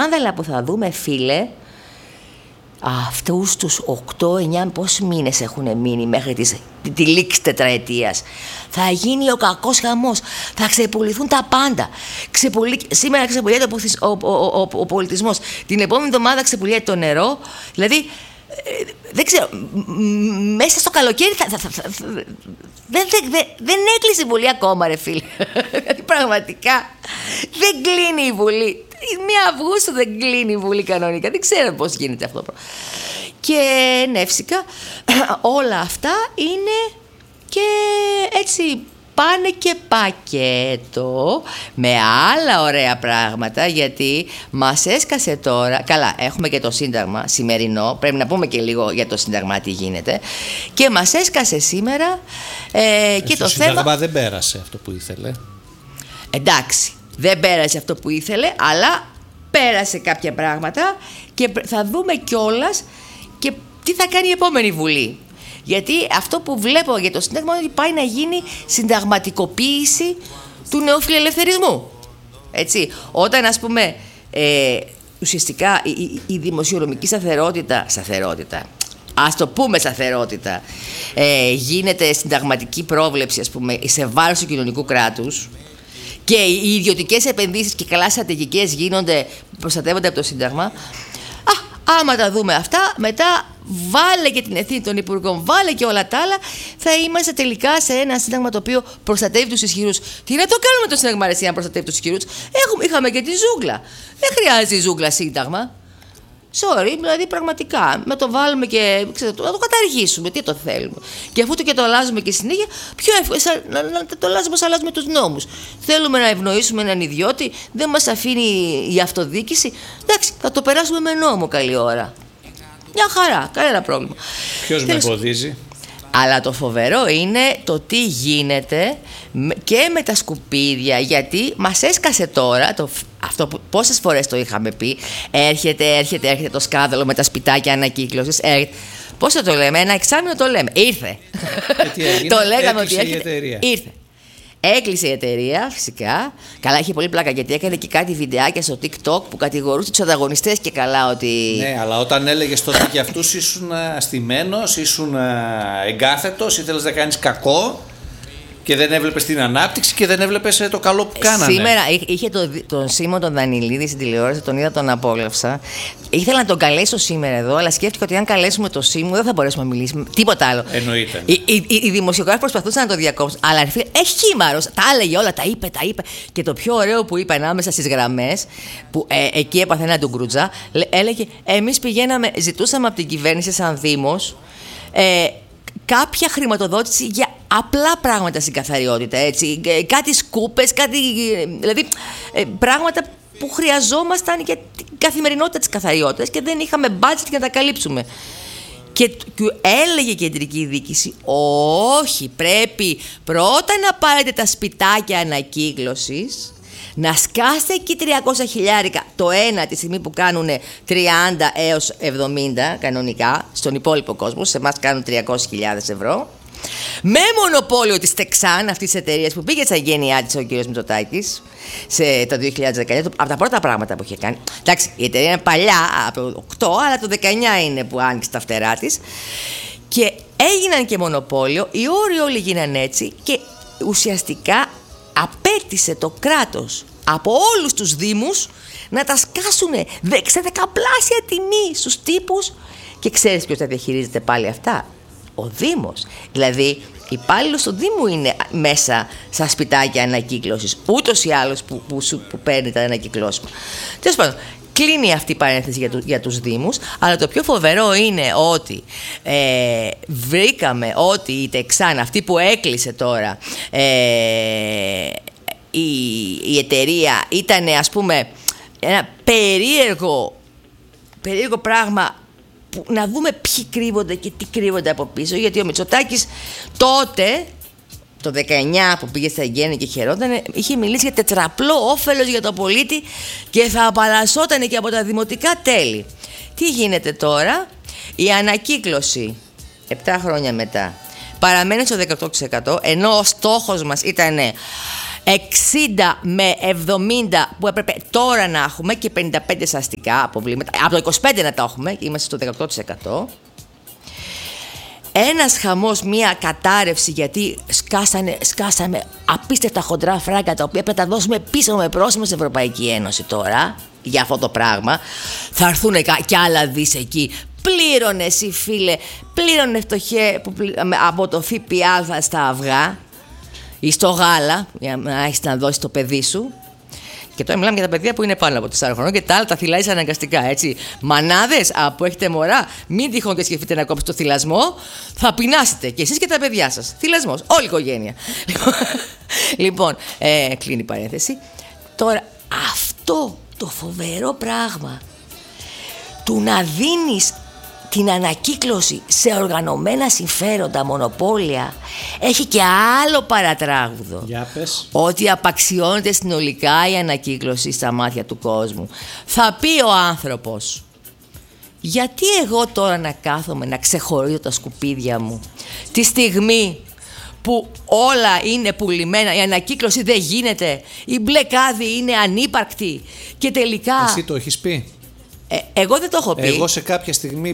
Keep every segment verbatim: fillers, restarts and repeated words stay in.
σκάνδαλα που θα δούμε, φίλε, αυτούς τους οκτώ εννιά πόσοι μήνες έχουν μείνει μέχρι τις, τη, τη λήξη τετραετίας. Θα γίνει ο κακός χαμός. Θα ξεπουληθούν τα πάντα. Ξεπουλή, σήμερα ξεπουλιέται ο, ο, ο, ο, ο πολιτισμός. Την επόμενη εβδομάδα ξεπουλιέται το νερό. Δηλαδή, ε, δεν ξέρω, μέσα στο καλοκαίρι θα, θα, θα, θα, δεν, δεν, δεν, δεν έκλεισε η Βουλή ακόμα, ρε φίλε. Πραγματικά δεν κλείνει η Βουλή. Μία Αυγούστου δεν κλείνει η Βουλή κανονικά. Δεν ξέρω πώς γίνεται αυτό. Και ναι, φυσικά όλα αυτά είναι και έτσι πάνε και πακέτο με άλλα ωραία πράγματα, γιατί μας έσκασε τώρα. Καλά, έχουμε και το Σύνταγμα σημερινό. Πρέπει να πούμε και λίγο για το Σύνταγμα τι γίνεται. Και μας έσκασε σήμερα ε, και το, το θέμα. Το Σύνταγμα δεν πέρασε αυτό που ήθελε. Εντάξει. Δεν πέρασε αυτό που ήθελε, αλλά πέρασε κάποια πράγματα και θα δούμε κιόλας και τι θα κάνει η επόμενη Βουλή. Γιατί αυτό που βλέπω για το Σύνταγμα είναι ότι πάει να γίνει συνταγματικοποίηση του νεοφιλελευθερισμού. Έτσι, όταν ας πούμε ε, ουσιαστικά η, η, η δημοσιονομική σταθερότητα, σταθερότητα, ας το πούμε σταθερότητα, ε, γίνεται συνταγματική πρόβλεψη, ας πούμε, σε βάρος του κοινωνικού κράτους, και οι ιδιωτικές επενδύσεις και καλά στρατηγικές γίνονται, προστατεύονται από το Σύνταγμα. Α, άμα τα δούμε αυτά, μετά βάλε και την ευθύνη των υπουργών, βάλε και όλα τα άλλα, θα είμαστε τελικά σε ένα Σύνταγμα το οποίο προστατεύει τους ισχυρούς. Τι να το κάνουμε το Σύνταγμα, αρέσει να προστατεύει τους ισχυρούς? Έχουμε, είχαμε και τη ζούγκλα. Δεν χρειάζεται η ζούγκλα Σύνταγμα. Sorry, δηλαδή πραγματικά, να το βάλουμε και ξέρετε, να το καταργήσουμε, τι το θέλουμε. Και αφού το και το αλλάζουμε και συνέχεια, πιο εύκολα να, να, να το αλλάζουμε όσο αλλάζουμε τους νόμους. Θέλουμε να ευνοήσουμε έναν ιδιώτη, δεν μας αφήνει η αυτοδιοίκηση. Εντάξει, θα το περάσουμε με νόμο καλή ώρα. Μια χαρά, κανένα πρόβλημα. Ποιος με εμποδίζει? Αλλά το φοβερό είναι το τι γίνεται και με τα σκουπίδια, γιατί μας έσκασε τώρα, το, αυτό που πόσες φορές το είχαμε πει, έρχεται, έρχεται, έρχεται το σκάνδαλο με τα σπιτάκια ανακύκλωσης, έρχεται. Πώς θα το λέμε, ένα εξάμηνο το λέμε, ήρθε. Το λέγαμε ότι έρχεται, ήρθε. Έκλεισε η εταιρεία, φυσικά. Καλά, είχε πολύ πλάκα γιατί έκανε και κάτι βιντεάκια στο TikTok που κατηγορούσε τους ανταγωνιστές και καλά ότι. Ναι, αλλά όταν έλεγες τότε για αυτούς ήσουν αστημένος, ήσουν εγκάθετος, ήθελες να κάνεις κακό και δεν έβλεπες την ανάπτυξη και δεν έβλεπες το καλό που κάνανε. Σήμερα είχε τον, τον Σίμω τον Δανιλίδη στην τηλεόραση, τον είδα, τον απόλαυσα. Ήθελα να τον καλέσω σήμερα εδώ, αλλά σκέφτηκα ότι αν καλέσουμε τον Σίμω δεν θα μπορέσουμε να μιλήσουμε τίποτα άλλο. Εννοείται. Οι, οι, οι, οι δημοσιογράφοι προσπαθούσαν να το διακόψουν. Αλλά έχει χήμαρος, τα έλεγε όλα, τα είπε, τα είπε. Και το πιο ωραίο που είπε ανάμεσα στις γραμμές, που ε, εκεί έπαθε ένα του γκρουτζά, έλεγε: εμείς πηγαίναμε, ζητούσαμε από την κυβέρνηση σαν Δήμος ε, κάποια χρηματοδότηση για απλά πράγματα στην καθαριότητα, έτσι. Κάτι σκούπες, κάτι. Δηλαδή ε, πράγματα που χρειαζόμασταν για την καθημερινότητα της καθαριότητας και δεν είχαμε budget για να τα καλύψουμε. Και, και έλεγε η κεντρική διοίκηση, όχι, πρέπει πρώτα να πάρετε τα σπιτάκια ανακύκλωσης, να σκάσετε εκεί τριακόσια χιλιάρικα το ένα τη στιγμή που κάνουν τριάντα έως εβδομήντα κανονικά, στον υπόλοιπο κόσμο, σε εμάς κάνουν τριακόσιες χιλιάδες ευρώ, με μονοπόλιο της Τεξάν, αυτής της εταιρείας που πήγε στα γένειά της ο κ. Μητσοτάκης σε το δύο χιλιάδες δεκαεννιά, από τα πρώτα πράγματα που είχε κάνει. Εντάξει, η εταιρεία είναι παλιά, από το οκτώ, αλλά το δεκαεννιά είναι που άνοιξε τα φτερά της. Και έγιναν και μονοπόλιο, οι όροι όλοι γίναν έτσι και ουσιαστικά απέτησε το κράτος από όλους τους δήμους να τα σκάσουν σε δεκαπλάσια τιμή στους τύπους. Και ξέρεις ποιος θα διαχειρίζεται πάλι αυτά? Ο Δήμος. Δηλαδή, υπάλληλος του Δήμου είναι μέσα στα σπιτάκια ανακύκλωσης. Ούτως ή άλλως που, που, που παίρνει τα ανακυκλώσιμα. Τέλος πάντων, κλείνει αυτή η παρένθεση για, του, για τους Δήμους. Αλλά το πιο φοβερό είναι ότι ε, βρήκαμε ότι η Τεξάν, αυτή που έκλεισε τώρα, ε, η, η εταιρεία ήταν, ας πούμε, ένα περίεργο, περίεργο πράγμα. Να δούμε ποιοι κρύβονται και τι κρύβονται από πίσω. Γιατί ο Μητσοτάκης τότε, το δεκαεννιά που πήγε στα εγγένεια και χαιρόταν, είχε μιλήσει για τετραπλό όφελος για το πολίτη και θα απαλλασσόταν και από τα δημοτικά τέλη. Τι γίνεται τώρα? Η ανακύκλωση επτά χρόνια μετά παραμένει στο δεκαοκτώ τοις εκατό, ενώ ο στόχος μας ήταν εξήντα με εβδομήντα που έπρεπε τώρα να έχουμε και πενήντα πέντε σε αστικά αποβλήματα. Από το είκοσι πέντε να τα έχουμε, είμαστε στο δεκαοκτώ τοις εκατό. Ένας χαμός, μία κατάρρευση, γιατί σκάσανε, σκάσαμε απίστευτα χοντρά φράγκα τα οποία πρέπει να τα δώσουμε πίσω με πρόσημο στην Ευρωπαϊκή Ένωση τώρα για αυτό το πράγμα. Θα έρθουν κι άλλα δις εκεί. Πλήρωνε εσύ φίλε, πλήρωνε φτωχέ που πλη... από το ΦΠΑ στα αυγά ή στο γάλα, για να έχεις να δώσεις το παιδί σου. Και τώρα μιλάμε για τα παιδιά που είναι πάνω από τεσσάρων χρονών και τα άλλα τα θυλάζεις αναγκαστικά, έτσι. Μανάδες που έχετε μωρά, μην τυχόν και σκεφτείτε να κόψετε το θυλασμό, θα πεινάσετε και εσείς και τα παιδιά σας. Θυλασμός, όλη η οικογένεια. Λοιπόν, ε, κλείνει η παρένθεση. Τώρα, αυτό το φοβερό πράγμα του να δίνεις την ανακύκλωση σε οργανωμένα συμφέροντα, μονοπόλια, έχει και άλλο παρατράγουδο. Για πες. Ότι απαξιώνεται συνολικά η ανακύκλωση στα μάτια του κόσμου. Θα πει ο άνθρωπος, γιατί εγώ τώρα να κάθομαι να ξεχωρίζω τα σκουπίδια μου τη στιγμή που όλα είναι πουλημένα, η ανακύκλωση δεν γίνεται, η μπλε κάδη είναι ανύπαρκτη και τελικά... Εσύ το έχεις πει? Ε, εγώ δεν το έχω πει. Εγώ σε κάποια στιγμή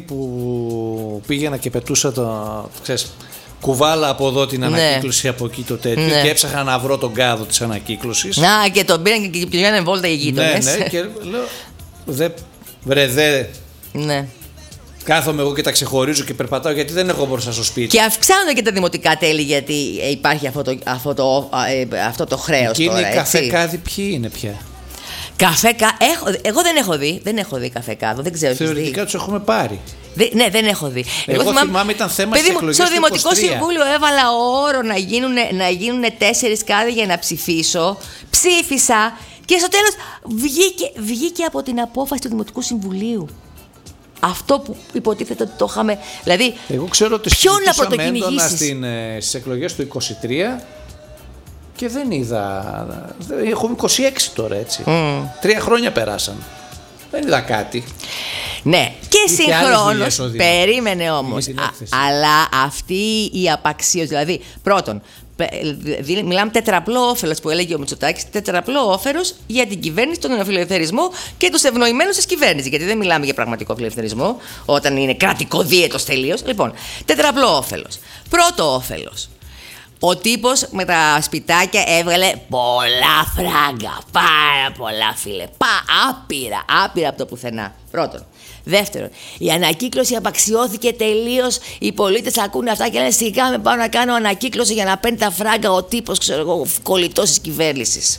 που πήγαινα και πετούσα το, ξέρεις, κουβάλα από εδώ την ανακύκλωση, ναι, από εκεί το τέτοιο, ναι, και έψαχνα να βρω τον κάδο της ανακύκλωσης. Να, και τον πήραν και πηγαίνανε βόλτα οι γείτονες. Ναι, ναι, και λέω, δε, βρε δε, ναι, κάθομαι εγώ και τα ξεχωρίζω και περπατάω γιατί δεν έχω μπροστά στο σπίτι. Και αυξάνονται και τα δημοτικά τέλη γιατί υπάρχει αυτό το, αυτό το, αυτό το χρέος τώρα. Εκείνοι οι καφεκάδοι ποιοι είναι πια? Καφέκα, έχω, εγώ δεν έχω δει, δεν έχω δει καφεκάδο, δεν ξέρω. Θεωρητικά τους έχουμε πάρει. Δε, ναι, δεν έχω δει. Εγώ, εγώ θυμάμαι, θυμάμαι ήταν θέμα στις εκλογές στο του Δημοτικό είκοσι τρία. Συμβούλιο έβαλα όρο να γίνουν, να γίνουν τέσσερις κάδοι για να ψηφίσω. Ψήφισα και στο τέλος βγήκε, βγήκε από την απόφαση του Δημοτικού Συμβουλίου. Αυτό που υποτίθεται ότι το είχαμε. Δηλαδή, εγώ ξέρω ότι συζητήσαμε έντονα στις εκλογές του είκοσι τρία. Και δεν είδα. Έχουμε είκοσι έξι τώρα, έτσι. Mm. Τρία χρόνια περάσαν. Δεν είδα κάτι. Ναι, και συγχρόνως. Περίμενε όμως. Α, αλλά αυτή η απαξίωση. Δηλαδή, πρώτον, μιλάμε τετραπλό όφελος που έλεγε ο Μητσοτάκης. Τετραπλό όφελος για την κυβέρνηση, τον φιλελευθερισμό και τους ευνοημένους της κυβέρνησης. Γιατί δεν μιλάμε για πραγματικό φιλελευθερισμό, όταν είναι κρατικοδίαιτος τελείως. Λοιπόν, τετραπλό όφελος. Πρώτο όφελος. Ο τύπος με τα σπιτάκια έβγαλε πολλά φράγκα, πάρα πολλά φίλε, πα, άπειρα, άπειρα από το πουθενά. Πρώτον. Δεύτερον, η ανακύκλωση απαξιώθηκε τελείως. Οι πολίτες ακούνε αυτά και λένε σιγά με πάω να κάνω ανακύκλωση για να παίρνει τα φράγκα ο τύπος, ξέρω εγώ, κολλητός της κυβέρνησης.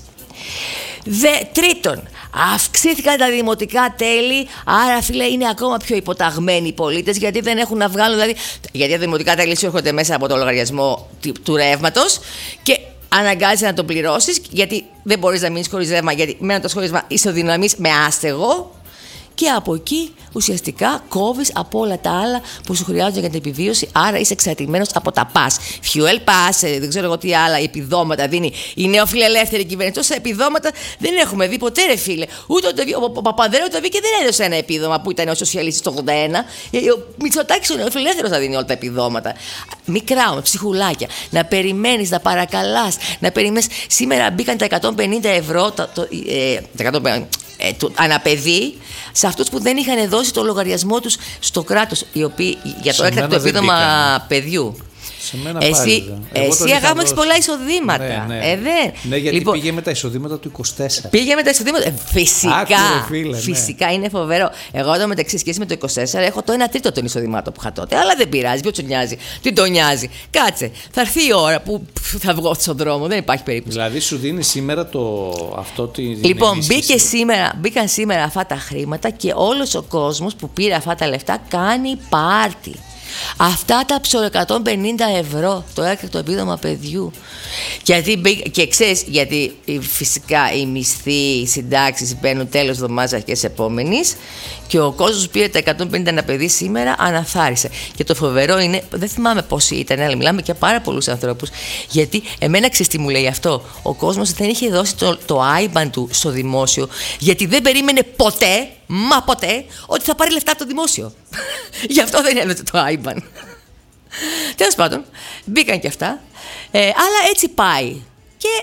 Δε, τρίτον, αυξήθηκαν τα δημοτικά τέλη, άρα φίλε είναι ακόμα πιο υποταγμένοι οι πολίτες γιατί δεν έχουν να βγάλουν, δηλαδή, γιατί τα δημοτικά τέλη σου έρχονται μέσα από το λογαριασμό του ρεύματος και αναγκάζεσαι να το πληρώσεις γιατί δεν μπορείς να μείνεις χωρίς ρεύμα, γιατί μένοντας χωρίς ρεύμα ισοδυναμείς με άστεγο. Και από εκεί ουσιαστικά κόβεις από όλα τα άλλα που σου χρειάζονται για την επιβίωση. Άρα είσαι εξαρτημένος από τα πας. Fuel pass, δεν ξέρω εγώ τι άλλα, επιδόματα δίνει η νεοφιλελεύθερη κυβέρνηση. Τόσα επιδόματα δεν έχουμε δει ποτέ, ρε φίλε. Ούτε ο, ο Παπανδρέου το βγήκε και δεν έδωσε ένα επίδομα που ήταν ο σοσιαλιστής το ογδόντα ένα. Ο Μητσοτάκης ο νεοφιλελεύθερος θα δίνει όλα τα επιδόματα. Μικρά όμως, ψυχουλάκια. Να περιμένεις, να παρακαλάς, να περιμένεις. Σήμερα μπήκαν τα εκατόν πενήντα ευρώ. Το, το, ε, τα εκατόν πενήντα, ε, το, αναπαιδί σε αυτούς που δεν είχαν δώσει το λογαριασμό τους στο κράτος, οι οποίοι, για το έκτακτο επίδομα παιδιού. Σε μένα εσύ, πάλι, εσύ αγάπη έχεις πολλά εισοδήματα. Ναι, ναι. Ε, δεν. Ναι, γιατί λοιπόν, πήγε με τα εισοδήματα του είκοσι τέσσερα. Πήγε με τα εισοδήματα. Ε, φυσικά. Άκουρε, φίλε, φυσικά ναι. Είναι φοβερό. Εγώ εδώ μεταξύ σχέση με το είκοσι τέσσερα έχω το ένα τρίτο των εισοδημάτων που είχα τότε. Αλλά δεν πειράζει. Ποιο του νοιάζει. Τι τον νοιάζει. Κάτσε. Θα έρθει η ώρα που θα βγω στον δρόμο. Δεν υπάρχει περίπτωση. Δηλαδή σου δίνει σήμερα το, αυτό τη. Λοιπόν, μπήκε σήμερα, μπήκαν σήμερα αυτά τα χρήματα και όλος ο κόσμος που πήρε αυτά τα λεφτά κάνει πάρτι. Αυτά τα ψωρο εκατόν πενήντα ευρώ το έκτακτο επίδομα παιδιού. Γιατί, και ξέρεις, γιατί φυσικά οι μισθοί, οι συντάξεις μπαίνουν τέλος εβδομάδας αρχές επόμενης και ο κόσμος πήρε τα εκατόν πενήντα ένα παιδί σήμερα, αναθάρισε. Και το φοβερό είναι, δεν θυμάμαι πόσοι ήταν, αλλά μιλάμε για πάρα πολλούς ανθρώπους. Γιατί εμένα ξέρεις τι μου λέει αυτό. Ο κόσμος δεν είχε δώσει το, το άι μπαν του στο δημόσιο, γιατί δεν περίμενε ποτέ, μα ποτέ, ότι θα πάρει λεφτά από το δημόσιο. Γι' αυτό δεν έδωσε το άι μπαν. Τέλος πάντων, μπήκαν και αυτά. Ε, αλλά έτσι πάει. Και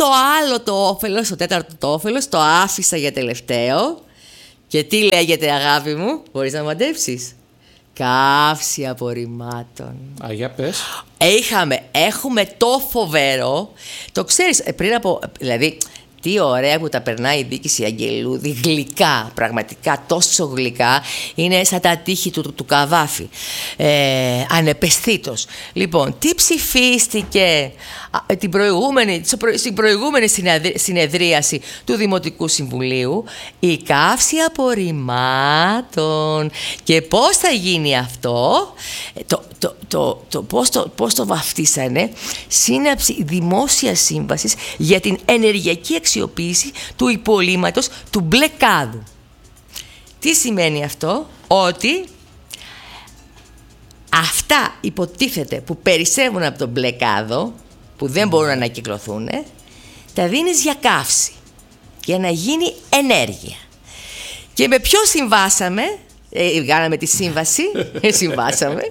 το άλλο το όφελος, το τέταρτο το όφελος, το άφησα για τελευταίο. Και τι λέγεται, αγάπη μου, μπορείς να μαντέψεις? Καύση απορριμμάτων. Α, για πες. Είχαμε, έχουμε το φοβερό, το ξέρεις, πριν από, δηλαδή, τι ωραία που τα περνάει η Δίκηση Αγγελούδη, γλυκά, πραγματικά τόσο γλυκά, είναι σαν τα τείχη του, του, του Καβάφη, ε, ανεπαισθήτως. Λοιπόν, τι ψηφίστηκε την προηγούμενη, στην προηγούμενη συνεδρίαση του Δημοτικού Συμβουλίου? Η καύση απορριμμάτων. Και πώς θα γίνει αυτό? Το, το, το, το, πώς, το, πώς το βαφτίσανε? Σύναψη δημόσιας σύμβασης για την ενεργειακή αξιοποίηση του υπολείμματος του μπλε κάδου. Τι σημαίνει αυτό? Ότι αυτά υποτίθεται που περισσεύουν από τον μπλε κάδο, που δεν μπορούν να ανακυκλωθούν, τα δίνεις για καύση, για να γίνει ενέργεια. Και με ποιο συμβάσαμε? Ε, βγάλαμε τη σύμβαση, συμβάσαμε.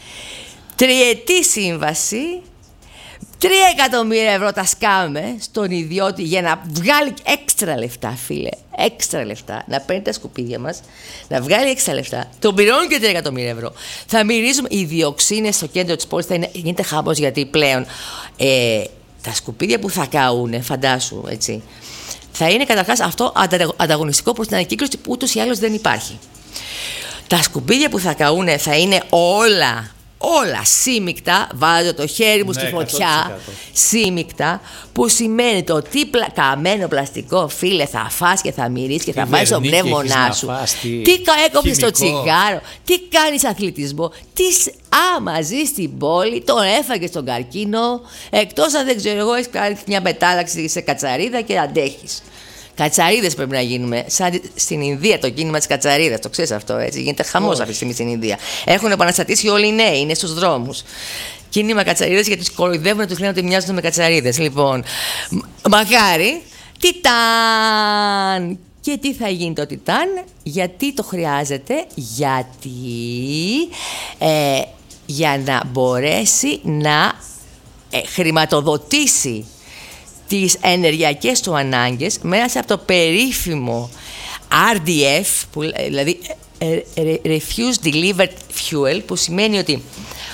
Τριετή σύμβαση, τρία εκατομμύρια ευρώ τα σκάμε στον ιδιώτη για να βγάλει έξτρα λεφτά, φίλε. Έξτρα λεφτά. Να παίρνει τα σκουπίδια μας, να βγάλει έξτρα λεφτά. Τον πληρώνουν και τρία εκατομμύρια ευρώ. Θα μυρίζουμε. Οι διοξίνες στο κέντρο της πόλης θα είναι, γίνεται χαμός, γιατί πλέον ε, τα σκουπίδια που θα καούνε, φαντάσου, έτσι, θα είναι καταρχάς αυτό ανταγωνιστικό προς την ανακύκλωση που ούτως ή άλλως δεν υπάρχει. Τα σκουπίδια που θα καούνε θα είναι όλα. Όλα σύμμικτα, βάζω το χέρι μου ναι, στη φωτιά, σύμμικτα, που σημαίνει το τι πλα... καμένο πλαστικό, φίλε, θα φας και θα μυρίσεις και θα βάζεις το πνεύμονά σου. Φας, τι τι έκοψες το τσιγάρο, τι κάνεις αθλητισμό, τι... άμα ζεις στην πόλη, τον έφαγες τον καρκίνο, εκτός αν δεν ξέρω εγώ, έχεις κάνει μια μετάλλαξη σε κατσαρίδα και αντέχεις. Κατσαρίδες πρέπει να γίνουμε. Σαν στην Ινδία το κίνημα της κατσαρίδας. Το ξέρεις αυτό, έτσι? Γίνεται χαμός αυτή τη στιγμή στην Ινδία. Έχουν επαναστατήσει όλοι οι νέοι, είναι στους δρόμους. Κίνημα κατσαρίδες, γιατί τους κοροϊδεύουν, τους λένε ότι μοιάζουν με κατσαρίδες. Λοιπόν, μακάρι. Τιτάν! Και τι θα γίνει το τιτάν? Γιατί το χρειάζεται? Γιατί ε, για να μπορέσει να ε, χρηματοδοτήσει τις ενεργειακές του ανάγκες μέσα από το περίφημο αρ ντι εφ, που, δηλαδή Refuse Delivered Fuel, που σημαίνει ότι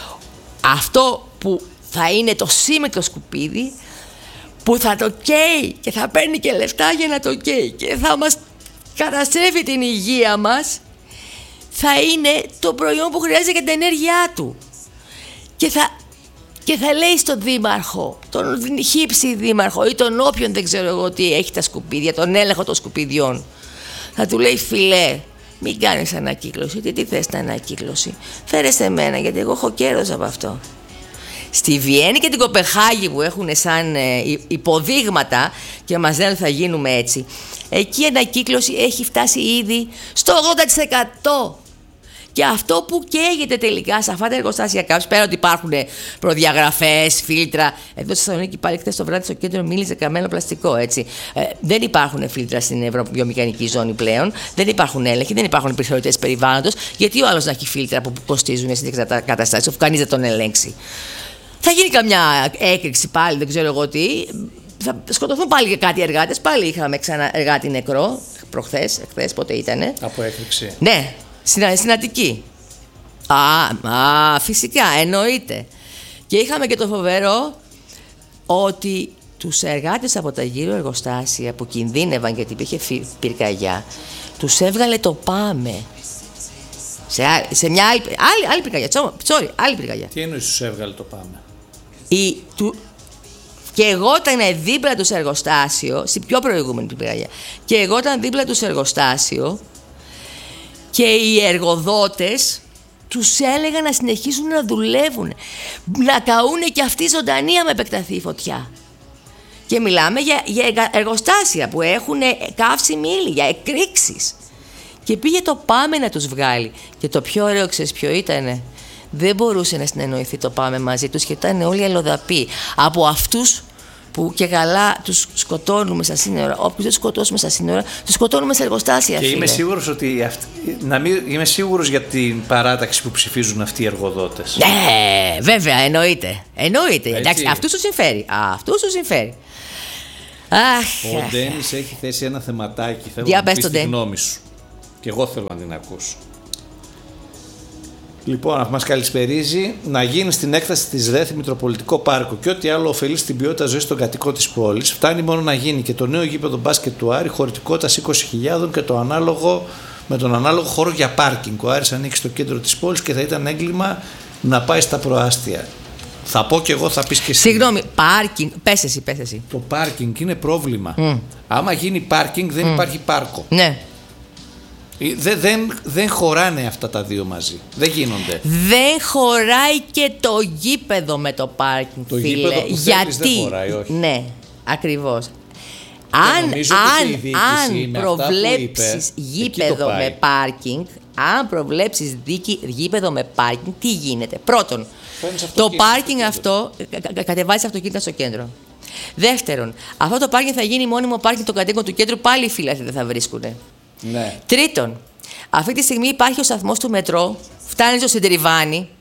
αυτό που θα είναι το σύμμετρο σκουπίδι που θα το καίει και θα παίρνει και λεφτά για να το καίει και θα μας καταστρέφει την υγεία μας, θα είναι το προϊόν που χρειάζεται για την ενέργειά του. Και θα Και θα λέει στον δήμαρχο, τον χύψη δήμαρχο ή τον όποιον δεν ξέρω εγώ τι έχει τα σκουπίδια, τον έλεγχο των σκουπιδιών. Θα του λέει, φιλέ, μην κάνεις ανακύκλωση. Τι, τι θες να ανακύκλωση? Φέρε σε μένα, γιατί εγώ έχω κέρδος από αυτό. Στη Βιέννη και την Κοπεχάγη που έχουν σαν ε, υποδείγματα και μας λένε ότι θα γίνουμε έτσι, εκεί η ανακύκλωση έχει φτάσει ήδη στο ογδόντα τοις εκατό. Και αυτό που καίγεται τελικά σε αυτά τα εργοστάσια καύσης, πέρα ότι υπάρχουν προδιαγραφές, φίλτρα. Εδώ στη Θεσσαλονίκη πάλι χθες το βράδυ στο κέντρο μίλησε καμένο πλαστικό, έτσι. Ε, δεν υπάρχουν φίλτρα στην ευρωβιομηχανική ζώνη πλέον. Δεν υπάρχουν έλεγχοι, δεν υπάρχουν επιθεωρητές περιβάλλοντος. Γιατί ο άλλος να έχει φίλτρα που κοστίζουν στις καταστάσεις, αφού κανείς δεν τον ελέγξει? Θα γίνει καμιά έκρηξη πάλι, δεν ξέρω εγώ τι. Θα σκοτωθούν πάλι και κάτι εργάτες. Πάλι είχαμε ξανά εργάτη νεκρό προχθές, εχθές, πότε ήτανε. Από έκρηξη. Ναι. Στην Αττική. Α, α, φυσικά, εννοείται. Και είχαμε και το φοβερό ότι τους εργάτες από τα γύρω εργοστάσια που κινδύνευαν γιατί υπήρχε πυρκαγιά, τους έβγαλε το ΠΑΜΕ. Σε, σε μια άλλη, άλλη, άλλη πυρκαγιά. Sorry, άλλη πυρκαγιά. Τι εννοείς τους έβγαλε το ΠΑΜΕ? Η, του, και εγώ ήταν δίπλα του σε εργοστάσιο, στην πιο προηγούμενη πυρκαγιά, και εγώ ήταν δίπλα του σε εργοστάσιο. Και οι εργοδότες τους έλεγαν να συνεχίσουν να δουλεύουν, να καούνε και αυτοί ζωντανοί άμα επεκταθεί η φωτιά. Και μιλάμε για, για εργοστάσια που έχουν καύσιμη ύλη, για εκρήξεις. Και πήγε το ΠΑΜΕ να τους βγάλει. Και το πιο ωραίο, ξέρεις ποιο ήτανε? Δεν μπορούσε να συνεννοηθεί το ΠΑΜΕ μαζί τους και ήταν όλοι αλλοδαποί. Από αυτούς που και καλά τους σκοτώνουμε στα σύνορα. Όποιους δεν τους σκοτώσουμε στα σύνορα, τους σκοτώνουμε σε εργοστάσια. Και φίλε. Είμαι σίγουρος ότι αυτοί, να μην, είμαι σίγουρος για την παράταξη που ψηφίζουν αυτοί οι εργοδότες. Ναι, βέβαια, εννοείται. Εννοείται. Εντάξει, αυτούς τους συμφέρει. Αυτούς τους συμφέρει. Αχ. Ο Ντένις έχει θέσει ένα θεματάκι. Θέλω Για να πες πεις τον τη Ντένι. γνώμη σου. Και εγώ θέλω να την ακούσω. Λοιπόν, μας καλησπερίζει να γίνει στην έκταση της ΔΕΘ Μητροπολιτικό Πάρκο και ό,τι άλλο ωφελεί στην ποιότητα ζωής των κατοικών της πόλης. Φτάνει μόνο να γίνει και το νέο γήπεδο μπάσκετ του Άρη χωρητικότητας είκοσι χιλιάδες και το ανάλογο, με τον ανάλογο χώρο για πάρκινγκ. Ο Άρης ανήκει στο κέντρο της πόλης και θα ήταν έγκλημα να πάει στα προάστια. Θα πω και εγώ, θα πεις και εσύ. Συγγνώμη, πάρκινγκ. Πες εσύ, πες εσύ. Το πάρκινγκ είναι πρόβλημα. Mm. Άμα γίνει πάρκινγκ δεν mm. υπάρχει πάρκο. Ναι. Δεν, δεν, δεν χωράνε αυτά τα δύο μαζί. Δεν γίνονται. Δεν χωράει και το γήπεδο με το πάρκινγκ, Το φίλε. γήπεδο που Γιατί? θέλεις δεν χωράει, όχι. Ναι, ακριβώς. Αν, νομίζω ότι και η αν, διοίκηση αν με αυτά που προβλέψεις είπε, γήπεδο εκεί το πάει. με πάρκινγκ, αν προβλέψεις δίκη, γήπεδο με πάρκινγκ, τι γίνεται? Πρώτον, Φέρνεις το αυτοκίνητο πάρκινγκ στο αυτό κα- κα- κατεβάζεις αυτοκίνητα στο κέντρο. Δεύτερον, αυτό το πάρκινγκ θα γίνει μόνιμο πάρκινγκ των κατοίκων του κέντρου, πάλι οι φύλαθλοι δεν θα βρίσκουνε. Ναι. Τρίτον, αυτή τη στιγμή υπάρχει ο σταθμός του μετρό, φτάνεις στο Συντριβάνι,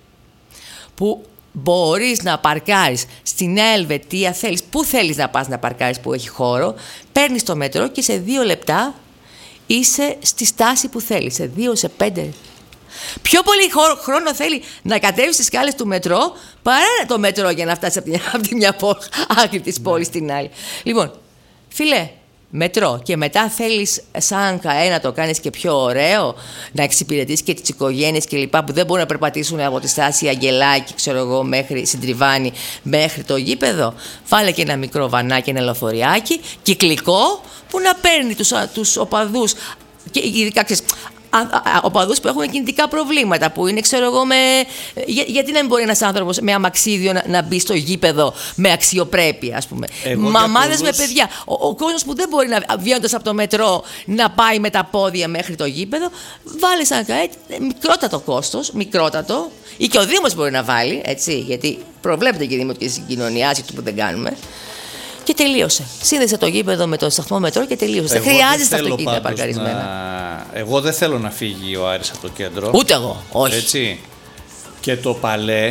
που μπορείς να παρκάρεις στην Ελβετία, θέλεις, πού θέλεις να πας να παρκάρεις που έχει χώρο, παίρνεις το μετρό και σε δύο λεπτά είσαι στη στάση που θέλεις, σε δύο, σε πέντε. Πιο πολύ χώρο, χρόνο θέλει να κατέβεις στις σκάλες του μετρό παρά το μετρό για να φτάσεις από τη, από τη μια άκρη της πόλης στην άλλη. Λοιπόν, φίλε, μετρό και μετά θέλεις σαν ΚΑΕ να το κάνεις και πιο ωραίο, να εξυπηρετήσεις και τις οικογένειες και λοιπά που δεν μπορούν να περπατήσουν από τη στάση Αγγελάκη, ξέρω εγώ, μέχρι Συντριβάνι, μέχρι το γήπεδο. Βάλε και ένα μικρό βανάκι, ένα λεωφοριάκι κυκλικό που να παίρνει τους, τους οπαδούς και ειδικά ξέρεις, οπαδούς που έχουν κινητικά προβλήματα, που είναι, ξέρω εγώ, με... Για, γιατί να μην μπορεί ένας άνθρωπος με αμαξίδιο να, να μπει στο γήπεδο με αξιοπρέπεια, ας πούμε. Μαμάδες πολλούς... με παιδιά. Ο, ο κόσμος που δεν μπορεί να, βγαίνοντας από το μετρό, να πάει με τα πόδια μέχρι το γήπεδο, βάλε σαν ΚΑΕ, μικρότατο κόστος, μικρότατο, ή και ο Δήμος μπορεί να βάλει, έτσι, γιατί προβλέπεται και η δημοτική συγκοινωνία, άσχετο που δεν κάνουμε. Και τελείωσε. Σύνδεσε το γήπεδο με το σταθμό μετρό και τελείωσε. Δεν χρειάζεται αυτοκίνητα παρκαρισμένα. Να... Εγώ δεν θέλω να φύγει ο Άρης από το κέντρο. Ούτε εγώ. Όχι. Έτσι. Και το παλέ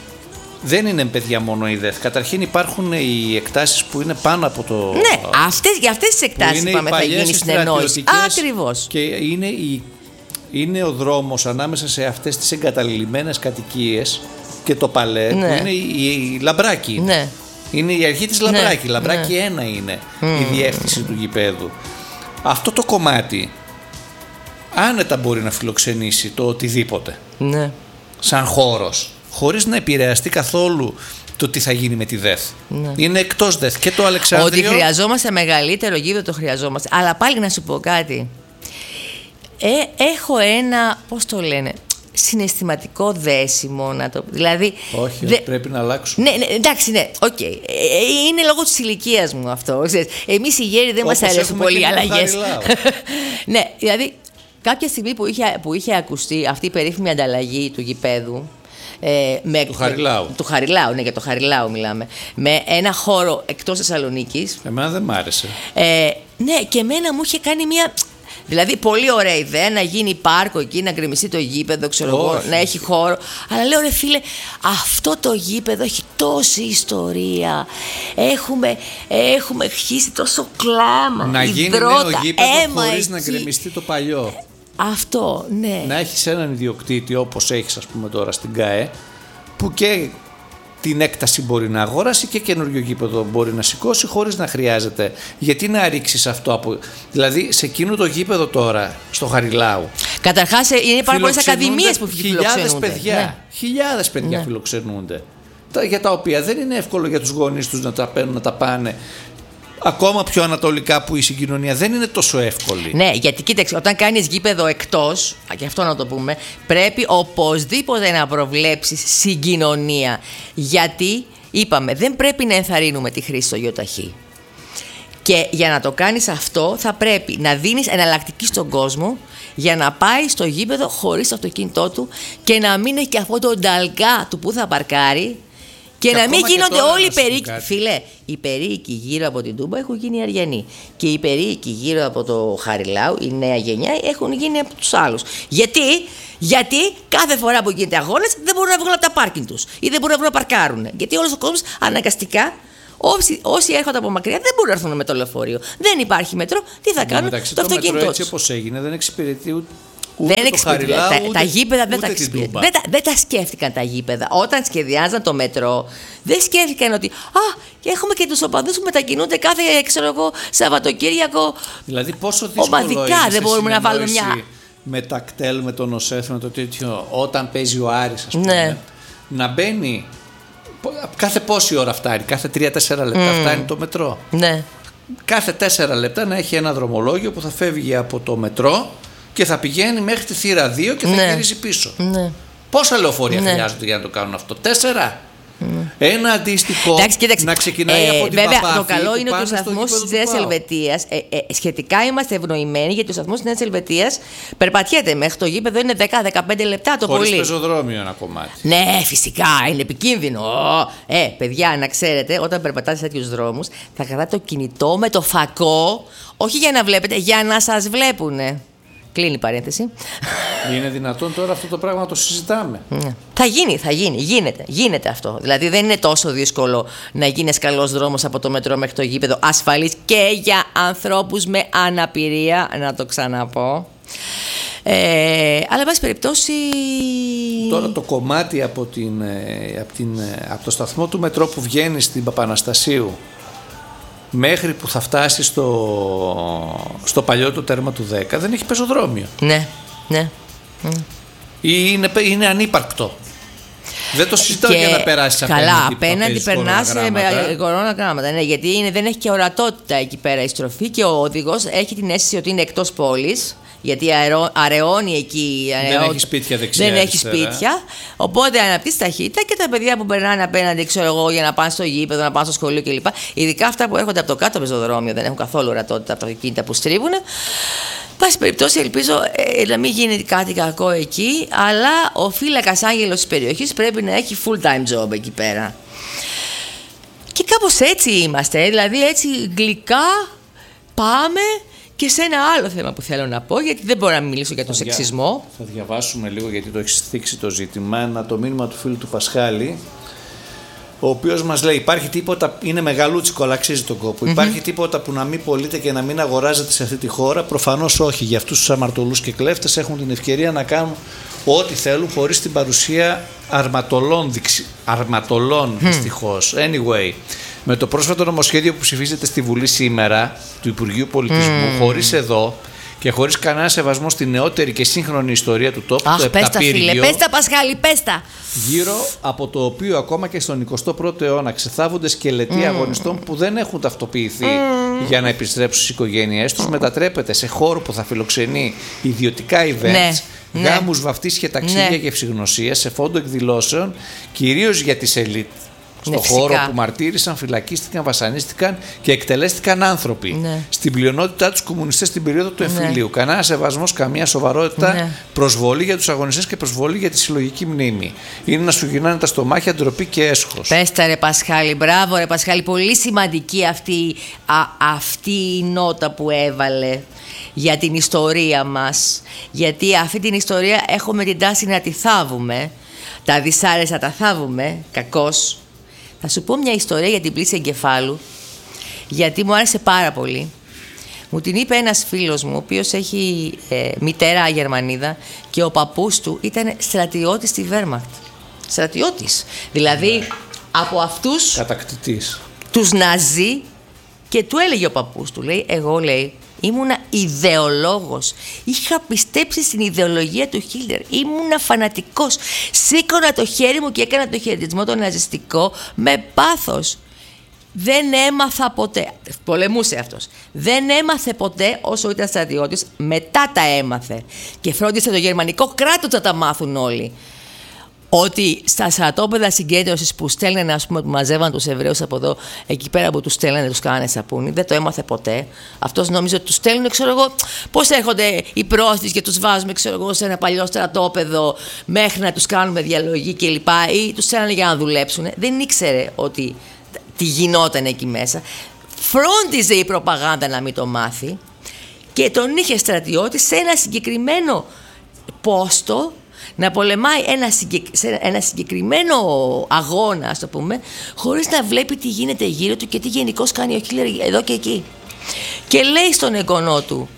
δεν είναι, παιδιά, μόνο η ΔΕΘ. Καταρχήν υπάρχουν οι εκτάσεις που είναι πάνω από το. Ναι, αυτές, για αυτές τις εκτάσεις είπαμε θα γίνει συνεννόηση. Ακριβώς. Και είναι, η... είναι ο δρόμος ανάμεσα σε αυτές τις εγκαταλειμμένες κατοικίες και το παλέ, ναι, που είναι η, η Λαμπράκη. Ναι. Είναι η αρχή της Λαμπράκη. Ναι, Λαμπράκη ναι. ένα είναι Mm. η διεύθυνση του γηπέδου. Αυτό το κομμάτι άνετα μπορεί να φιλοξενήσει το οτιδήποτε. Ναι. Σαν χώρος. Χωρίς να επηρεαστεί καθόλου το τι θα γίνει με τη ΔΕΘ. Ναι. Είναι εκτός ΔΕΘ. Και το Αλεξάνδριο. Ότι χρειαζόμαστε μεγαλύτερο γήπεδο, το χρειαζόμαστε. Αλλά πάλι να σου πω κάτι. Ε, έχω ένα, πώς το λένε, συναισθηματικό δέσιμο, να το, δηλαδή. Όχι, δε... πρέπει να αλλάξουν. Ναι, ναι, εντάξει, ναι, οκ. Okay. Ε, είναι λόγω της ηλικίας μου αυτό. Εμείς οι γέροι δεν μας αρέσουν πολύ οι αλλαγές. Ναι, δηλαδή κάποια στιγμή που είχε, που είχε ακουστεί αυτή η περίφημη ανταλλαγή του γηπέδου. Ε, με, του Χαριλάου. Με, του Χαριλάου, ναι, για το Χαριλάου μιλάμε. Με ένα χώρο εκτός Θεσσαλονίκης. Εμένα δεν μ' άρεσε. Ε, ναι, και εμένα μου είχε κάνει μια. Δηλαδή, πολύ ωραία ιδέα να γίνει πάρκο εκεί, να γκρεμιστεί το γήπεδο, ξέρω εγώ, να έχει χώρο. Αλλά λέω, ρε φίλε, αυτό το γήπεδο έχει τόση ιστορία. Έχουμε, έχουμε χύσει τόσο κλάμα. Να υδρότα, γίνει νέο γήπεδο χωρίς εκεί. να γκρεμιστεί το παλιό. Αυτό, ναι. Να έχεις έναν ιδιοκτήτη όπως έχεις, ας πούμε, τώρα στην ΚΑΕ, που και την έκταση μπορεί να αγοράσει και καινούριο γήπεδο μπορεί να σηκώσει χωρίς να χρειάζεται. Γιατί να ρίξεις αυτό από. Δηλαδή, σε εκείνο το γήπεδο τώρα, στο Χαριλάου. Καταρχάς, είναι πάρα πολλές ακαδημίες που φιλοξενούνται. Χιλιάδες παιδιά, ναι. χιλιάδες παιδιά ναι. φιλοξενούνται. Τα, για τα οποία δεν είναι εύκολο για τους γονείς τους να τα παίρνουν, να τα πάνε. Ακόμα πιο ανατολικά που η συγκοινωνία δεν είναι τόσο εύκολη. Ναι, γιατί κοίταξε, όταν κάνεις γήπεδο εκτός, και αυτό να το πούμε, πρέπει οπωσδήποτε να προβλέψεις συγκοινωνία. Γιατί, είπαμε, δεν πρέπει να ενθαρρύνουμε τη χρήση στο ΙΟΤΑΧΗ. Και για να το κάνεις αυτό θα πρέπει να δίνεις εναλλακτική στον κόσμο για να πάει στο γήπεδο χωρίς το αυτοκίνητό του και να μην έχει και αυτό το νταλγκά του που θα παρκάρει. Και, και να μην γίνονται όλοι οι περίοικοι. Φίλε, οι περίοικοι γύρω από την Τούμπα έχουν γίνει αριανοί. Και οι περίοικοι γύρω από το Χαριλάου, η νέα γενιά, έχουν γίνει από τους άλλους. Γιατί? Γιατί κάθε φορά που γίνεται αγώνες δεν μπορούν να βγουν από τα πάρκινγκ τους ή δεν μπορούν να βγουν να παρκάρουν. Γιατί όλος ο κόσμος αναγκαστικά Όσοι, όσοι έρχονται από μακριά δεν μπορούν να έρθουν με το λεωφορείο. Δεν υπάρχει μετρό, τι θα κάνουν? Το, το αυτοκίνητο. Το μετρό έτσι όπως έγινε δεν εξυπηρετεί ούτε. Ούτε δεν το Χαριλάου, τα, ούτε, τα γήπεδα δεν τα, δεν, τα, δεν τα σκέφτηκαν τα γήπεδα. Όταν σχεδιάζαν το μετρό, δεν σκέφτηκαν ότι α, έχουμε και τους οπαδούς που μετακινούνται κάθε ξέρω εγώ, Σαββατοκύριακο. Δηλαδή, πόσο δύσκολο ομαδικά είναι δεν μπορούμε να βάλουμε μια. Με τα κτέλ, με τον ΟΣΕΦ, με το τέτοιο, όταν παίζει ο Άρης, ας πούμε, ναι. να μπαίνει. Κάθε πόση ώρα φτάνει, κάθε τρία τέσσερα λεπτά mm. φτάνει το μετρό. Ναι. Κάθε τέσσερα λεπτά να έχει ένα δρομολόγιο που θα φεύγει από το μετρό και θα πηγαίνει μέχρι τη θύρα δύο και θα ναι. γυρίζει πίσω. Ναι. Πόσα λεωφορεία ναι. χρειάζονται για να το κάνουν αυτό? Τέσσερα. Mm. Ένα αντίστοιχο εντάξει, κοίταξε, να ξεκινάει ε, από την βέβαια, Παπάθη. Το καλό είναι ότι ο σταθμός της Νέας Ελβετίας, ε, ε, σχετικά είμαστε ευνοημένοι, γιατί ο σταθμός της Νέας Ελβετίας περπατιέται μέχρι το γήπεδο, είναι δέκα με δεκαπέντε λεπτά το χωρίς πολύ. Χωρίς πεζοδρόμιο ένα κομμάτι. Ναι, φυσικά, είναι επικίνδυνο. Ε, παιδιά, να ξέρετε, όταν περπατάτε σε τέτοιους δρόμους, θα κρατάτε το κινητό με το φακό, όχι για να βλέπετε, για να σας βλέπουνε. Κλείνει η παρένθεση. Είναι δυνατόν τώρα αυτό το πράγμα να το συζητάμε? Ναι. Θα γίνει, θα γίνει. Γίνεται. Γίνεται αυτό. Δηλαδή δεν είναι τόσο δύσκολο να γίνει καλός δρόμος από το μετρό μέχρι το γήπεδο, ασφαλής και για ανθρώπους με αναπηρία, να το ξαναπώ. Ε, αλλά, εν πάση περιπτώσει. Τώρα το κομμάτι από, την, από, την, από το σταθμό του μετρό που βγαίνει στην Παπαναστασίου μέχρι που θα φτάσει στο, στο παλιό το τέρμα του δέκα δεν έχει πεζοδρόμιο. Ναι, ναι. Ή είναι, είναι ανύπαρκτο. Δεν το συζητάω για να περάσει απέναντι. Καλά, απέναντι περνά με κορώνα γράμματα. Ναι, γιατί είναι, δεν έχει και ορατότητα εκεί πέρα η στροφή και ο οδηγός έχει την αίσθηση ότι είναι εκτός πόλης. Γιατί αραιώνει εκεί. Δεν έχει σπίτια δεξιά. Δεν έχει σπίτια. Οπότε αναπτύσσει ταχύτητα και τα παιδιά που περνάνε απέναντι, ξέρω εγώ, για να πάνε στο γήπεδο, να πάνε στο σχολείο κλπ. Ειδικά αυτά που έρχονται από το κάτω πεζοδρόμιο, δεν έχουν καθόλου ορατότητα από τα αυτοκίνητα που στρίβουν. Πάση περιπτώσει, ελπίζω ε, να μην γίνει κάτι κακό εκεί, αλλά ο φύλακας άγγελος της περιοχής πρέπει να έχει full time job εκεί πέρα. Και κάπως έτσι είμαστε, δηλαδή έτσι γλυκά πάμε. Και σε ένα άλλο θέμα που θέλω να πω, γιατί δεν μπορώ να μιλήσω για τον θα σεξισμό. Θα διαβάσουμε λίγο, γιατί το έχει θίξει το ζήτημα, ένα το μήνυμα του φίλου του Πασχάλη, ο οποίος μας λέει: υπάρχει τίποτα, είναι μεγαλούτσικο, αλλά αξίζει τον κόπο. Mm-hmm. Υπάρχει τίποτα που να μην πωλείται και να μην αγοράζεται σε αυτή τη χώρα? Προφανώς όχι. Για αυτούς τους αμαρτωλούς και κλέφτες έχουν την ευκαιρία να κάνουν ό,τι θέλουν χωρίς την παρουσία αρματολών, αρματολών mm. δυστυχώς. Anyway. Με το πρόσφατο νομοσχέδιο που ψηφίζεται στη Βουλή σήμερα του Υπουργείου Πολιτισμού, mm. χωρίς εδώ και χωρίς κανένα σεβασμό στη νεότερη και σύγχρονη ιστορία του τόπου, Αχ, το Επταπύργιο, πες τα Πασχάλη, πες τα. Γύρω από το οποίο ακόμα και στον εικοστό πρώτο αιώνα ξεθάβονται σκελετοί mm. αγωνιστών που δεν έχουν ταυτοποιηθεί mm. για να επιστρέψουν στις οικογένειές τους, mm. μετατρέπεται σε χώρο που θα φιλοξενεί ιδιωτικά events, ναι. γάμους, βαφτίσεις, ταξίδια ναι. και ευσυγνωσίες σε φόντο εκδηλώσεων, κυρίως για τις ελίτ. Στον ναι, χώρο που μαρτύρησαν, φυλακίστηκαν, βασανίστηκαν και εκτελέστηκαν άνθρωποι. Ναι. Στην πλειονότητά τους κομμουνιστές στην περίοδο του εμφυλίου. Ναι. Κανένα σεβασμός, καμία σοβαρότητα, ναι. προσβολή για τους αγωνιστές και προσβολή για τη συλλογική μνήμη. Είναι να σου γυρνάνε τα στομάχια, ντροπή και έσχος. Πες τα ρε Πασχάλη, μπράβο ρε Πασχάλη. Πολύ σημαντική αυτή, α, αυτή η νότα που έβαλε για την ιστορία μας. Γιατί αυτή την ιστορία έχουμε την τάση να τη θάβουμε. Τα δυσάρεστα τα θάβουμε, κακώς. Θα σου πω μια ιστορία για την πλήση εγκεφάλου, γιατί μου άρεσε πάρα πολύ. Μου την είπε ένας φίλος μου, ο οποίος έχει ε, μητέρα Γερμανίδα και ο παππούς του ήταν στρατιώτης στη Βέρμαχτ. Στρατιώτης. Δηλαδή, ναι. από αυτούς κατακτητής. Τους Ναζί, και του έλεγε ο παππούς του, λέει, εγώ λέει, ήμουνα ιδεολόγος. Είχα πιστέψει στην ιδεολογία του Χίτλερ. Ήμουνα φανατικός. Σήκωνα το χέρι μου και έκανα το χαιρετισμό το ναζιστικό με πάθος. Δεν έμαθα ποτέ. Πολεμούσε αυτός. Δεν έμαθε ποτέ όσο ήταν στρατιώτης. Μετά τα έμαθε. Και φρόντισε το γερμανικό κράτος να τα μάθουν όλοι. Ότι στα στρατόπεδα συγκέντρωσης που στέλνανε, ας πούμε, που μαζεύαν τους Εβραίους από εδώ, εκεί πέρα που τους στέλνανε, τους κάνανε σαπούνι, δεν το έμαθε ποτέ. Αυτός νόμιζε ότι τους στέλνουν, ξέρω εγώ, πώς έρχονται οι πρόσθετοι και τους βάζουμε, ξέρω εγώ, σε ένα παλιό στρατόπεδο μέχρι να τους κάνουμε διαλογή κλπ. Ή τους στέλνανε για να δουλέψουν. Δεν ήξερε ότι τι γινόταν εκεί μέσα. Φρόντιζε η προπαγάνδα να μην το μάθει και τον είχε στρατιώτη σε ένα συγκεκριμένο πόστο να πολεμάει ένα, συγκεκ... σε ένα συγκεκριμένο αγώνα, ας το πούμε, χωρίς να βλέπει τι γίνεται γύρω του και τι γενικώς κάνει ο Χίτλερ εδώ και εκεί. Και λέει στον εγγονό του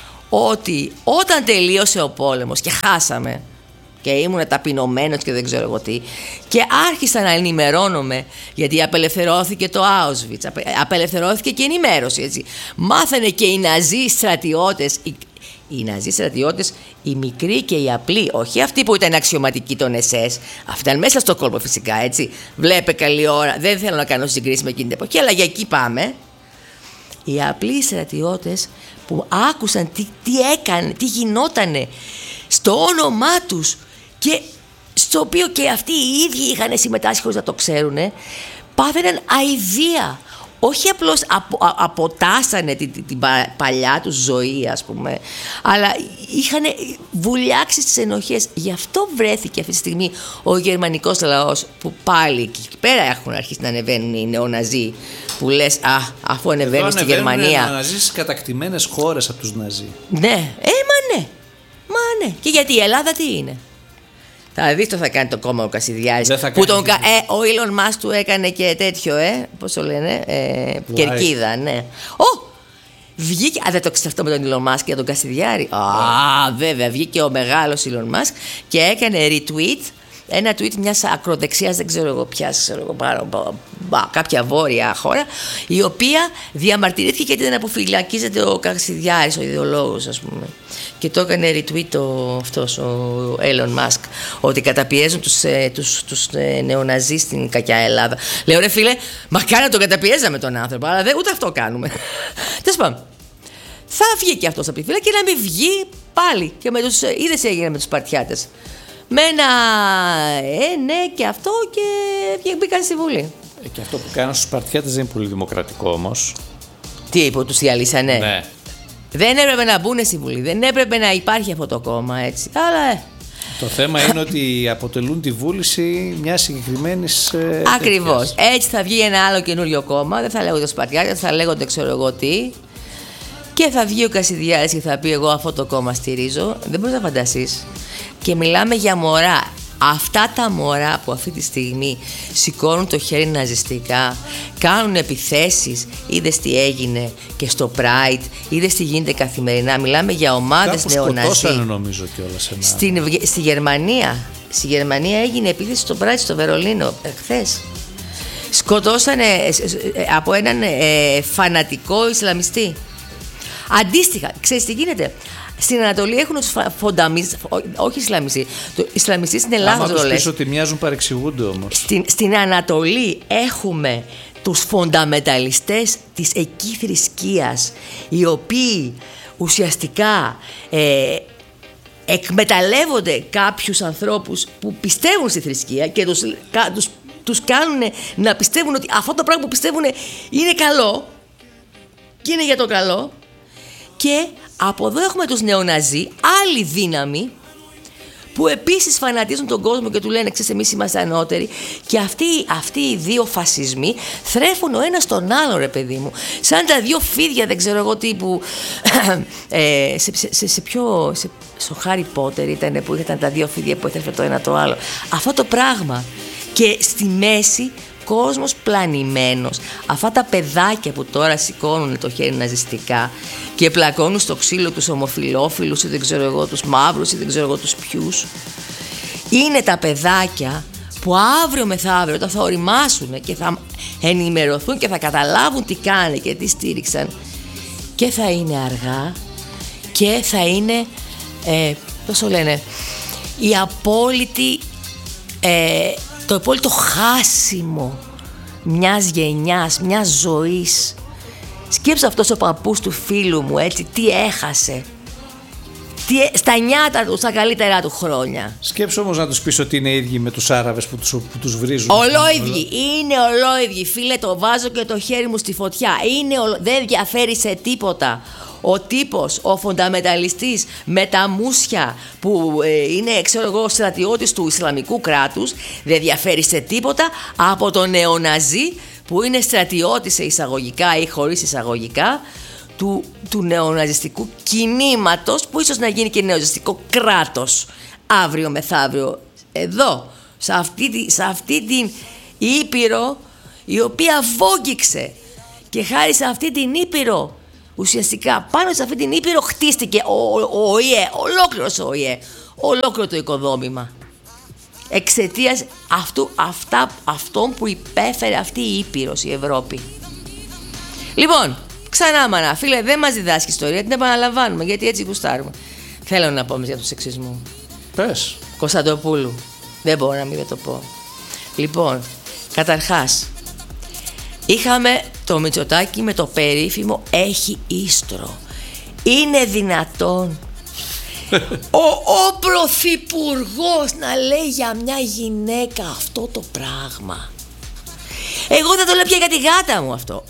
ότι όταν τελείωσε ο πόλεμος και χάσαμε και ήμουν ταπεινωμένος και δεν ξέρω εγώ τι, και άρχισα να ενημερώνομαι, γιατί απελευθερώθηκε το Auschwitz, απελευθερώθηκε και η ενημέρωση, έτσι. Μάθανε και οι Ναζί στρατιώτες, οι, οι Ναζί στρατιώτες, οι μικροί και οι απλοί, όχι αυτοί που ήταν αξιωματικοί των ες ες, αυτοί ήταν μέσα στο κόλπο φυσικά, έτσι. Βλέπε καλή ώρα, δεν θέλω να κάνω συγκρίση με εκείνη την εποχή, αλλά για εκεί πάμε. Οι απλοί στρατιώτες που άκουσαν τι, τι έκανε, τι γινότανε στο όνομά τους και στο οποίο και αυτοί οι ίδιοι είχαν συμμετάσχει χωρίς να το ξέρουν, πάθαιναν αηδία. Όχι απλώς απο, α, αποτάσανε την, την, την παλιά τους ζωή, ας πούμε, αλλά είχαν βουλιάξει στις ενοχές. Γι' αυτό βρέθηκε αυτή τη στιγμή ο γερμανικός λαός, που πάλι εκεί πέρα έχουν αρχίσει να ανεβαίνουν οι νεοναζί, που λες, α, αφού ανεβαίνουν στη Γερμανία. Οι νεοναζί στις κατακτημένες χώρες από τους Ναζί. Ναι, ε, μα ναι. Μα ναι. Και γιατί η Ελλάδα τι είναι? Θα δεις το θα κάνει το κόμμα ο Κασιδιάρης. Που τον, ε, ο Ήλον Μάσκ του έκανε και τέτοιο, ε, πώς το λένε, ε, κερκίδα, ναι. Ω, βγήκε, α, δεν το ξέρεις αυτό με τον Ήλον Μάσκ και τον Κασιδιάρη. Α, βέβαια, βγήκε ο μεγάλος Ήλον Μάσκ και έκανε retweet, ένα tweet μιας ακροδεξιάς, δεν ξέρω εγώ ποιας, ξέρω εγώ, πάρα, μπα, κάποια βόρεια χώρα, η οποία διαμαρτυρήθηκε γιατί δεν αποφυλακίζεται ο Κασιδιάρης, ο ιδεολόγος, ας πούμε. Και το έκανε retweet ο, αυτός, ο Elon Musk, ότι καταπιέζουν τους, ε, τους, τους ε, νεοναζί στην κακιά Ελλάδα. Λέω, ρε φίλε, μακάρι να τον καταπιέζαμε τον άνθρωπο, αλλά δεν, ούτε αυτό κάνουμε. Τέλος πάντων, θα βγει και αυτός από τη φύλλα και να μην βγει πάλι. Και με τους, είδες τι έγινε με τους Σπαρτιάτες. Με ένα ε, ναι και αυτό και μπήκαν στη Βουλή. Ε, και αυτό που κάνουν στους Σπαρτιάτες δεν είναι πολύ δημοκρατικό όμως. Τι είπε, τους διαλύσανε? Ναι. Δεν έπρεπε να μπουν στη Βουλή, δεν έπρεπε να υπάρχει αυτό το κόμμα, έτσι. Αλλά ε. Το θέμα είναι ότι αποτελούν τη βούληση μια συγκεκριμένη. Ε, Ακριβώς. Έτσι θα βγει ένα άλλο καινούριο κόμμα, δεν θα λέγονται Σπαρτιάτες, θα λέγονται ξέρω εγώ τι. Και θα βγει ο Κασιδιάρης και θα πει: εγώ αυτό το κόμμα στηρίζω. Δεν μπορείς να φανταστείς. Και μιλάμε για μωρά. Αυτά τα μωρά που αυτή τη στιγμή σηκώνουν το χέρι ναζιστικά, κάνουν επιθέσεις, είδες τι έγινε και στο Pride, είδες τι γίνεται καθημερινά. Μιλάμε για ομάδες νεοναζί. Σκοτώσανε νομίζω κιόλας ένα. Στην, στη Γερμανία. Στη Γερμανία έγινε επίθεση στο Pride στο Βερολίνο χθες. Σκοτώσανε από έναν ε, φανατικό Ισλαμιστή. Αντίστοιχα, ξέρεις τι γίνεται? Στην Ανατολή έχουν τους φονταμιστές, όχι Ισλαμιστές. Το Ισλαμιστές είναι λάθος το λες. Άμα τους πεις ότι μοιάζουν, παρεξηγούνται όμως. Στην, στην Ανατολή έχουμε τους φονταμεταλιστές της εκεί θρησκείας, οι οποίοι ουσιαστικά ε, εκμεταλλεύονται κάποιους ανθρώπους που πιστεύουν στη θρησκεία και τους, τους, τους κάνουν να πιστεύουν ότι αυτό το πράγμα που πιστεύουν είναι καλό και είναι για το καλό. Και από εδώ έχουμε τους νεοναζί, άλλη δύναμη, που επίσης φανατίζουν τον κόσμο και του λένε: ξέρεις, εμείς είμαστε ανώτεροι. Και αυτοί, αυτοί οι δύο φασισμοί θρέφουν ο ένας τον άλλο, ρε παιδί μου. Σαν τα δύο φίδια, δεν ξέρω εγώ τι, που ε, σε, σε, σε, σε ποιο. Σε, στο Χάρι Πότερ ήταν που ήταν τα δύο φίδια που έθρεφε το ένα το άλλο. Αυτό το πράγμα. Και στη μέση κόσμος πλανημένος. Αυτά τα παιδάκια που τώρα σηκώνουν το χέρι ναζιστικά και πλακώνουν στο ξύλο τους ομοφυλόφιλους ή δεν ξέρω εγώ τους μαύρους ή δεν ξέρω εγώ τους ποιους, είναι τα παιδάκια που αύριο μεθαύριο όταν θα οριμάσουν και θα ενημερωθούν και θα καταλάβουν τι κάνουν και τι στήριξαν, και θα είναι αργά και θα είναι ε, πώς το λένε, η απόλυτη ε, το απόλυτο χάσιμο μιας γενιάς, μιας ζωής. Σκέψου αυτός ο παππούς του φίλου μου, έτσι, τι έχασε. Τι, στα νιάτα του, στα καλύτερά του χρόνια. Σκέψου όμως να τους πεις ότι είναι ίδιοι με τους Άραβες που τους, που τους βρίζουν. Ολόιδιοι, είναι ολόιδιοι. Φίλε, το βάζω και το χέρι μου στη φωτιά. Είναι ολο... Δεν διαφέρει σε τίποτα. Ο τύπος, ο φονταμεταλιστής με τα μουσια που ε, είναι, ξέρω εγώ, στρατιώτης του Ισλαμικού κράτους, δεν διαφέρει σε τίποτα από τον νεοναζί που είναι στρατιώτης σε εισαγωγικά ή χωρίς εισαγωγικά του, του νεοναζιστικού κινήματος, που ίσως να γίνει και νεοναζιστικό κράτος. αύριο μεθαύριο εδώ, σε αυτή, σε αυτή την Ήπειρο, η οποία βόγγιξε, και χάρη σε αυτή την Ήπειρο, ουσιαστικά πάνω σε αυτή την Ήπειρο χτίστηκε ο, ο ΟΗΕ, ολόκληρος ο ΟΗΕ, ολόκληρο το οικοδόμημα. Εξαιτίας αυτού, αυτά, αυτών που υπέφερε αυτή η Ήπειρος, η Ευρώπη. Λοιπόν, ξανά μάνα, φίλε, δεν μας διδάσκει ιστορία, την επαναλαμβάνουμε, γιατί έτσι γουστάρουμε. Θέλω να πω για το σεξισμό. Πες. Κωνσταντοπούλου. Δεν μπορώ να μην δεν το πω. Λοιπόν, καταρχάς, είχαμε το Μητσοτάκη με το περίφημο «έχει ίστρο». Είναι δυνατόν ο, ο πρωθυπουργός να λέει για μια γυναίκα αυτό το πράγμα? Εγώ δεν το λέω πια για τη γάτα μου αυτό.